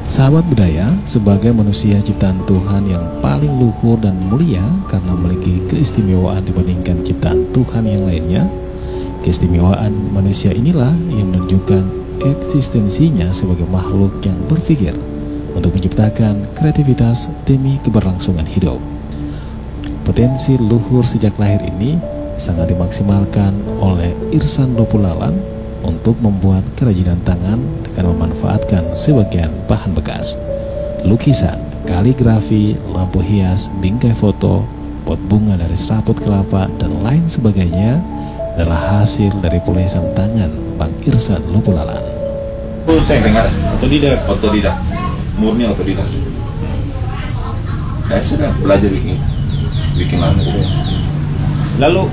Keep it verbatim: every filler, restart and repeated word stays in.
Sahabat budaya, sebagai manusia ciptaan Tuhan yang paling luhur dan mulia karena memiliki keistimewaan dibandingkan ciptaan Tuhan yang lainnya, keistimewaan manusia inilah yang menunjukkan eksistensinya sebagai makhluk yang berpikir untuk menciptakan kreativitas demi keberlangsungan hidup. Potensi luhur sejak lahir ini sangat dimaksimalkan oleh Ihsan Lopulalan untuk membuat kerajinan tangan dengan memanfaatkan sebagian bahan bekas. Lukisan, kaligrafi, lampu hias, bingkai foto, pot bunga dari serabut kelapa, dan lain sebagainya adalah hasil dari tulisan tangan Bang Ihsan Lopulalan. Oh, saya dengar otodidak, otodidak, murni otodidak. Saya sudah belajar bikin, bikin lampu. Lalu